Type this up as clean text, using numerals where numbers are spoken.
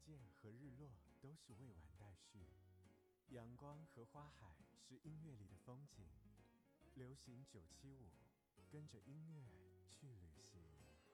界和日落都是未完待续，阳光和花海是音乐里的风景。流行975，跟着音乐去旅行。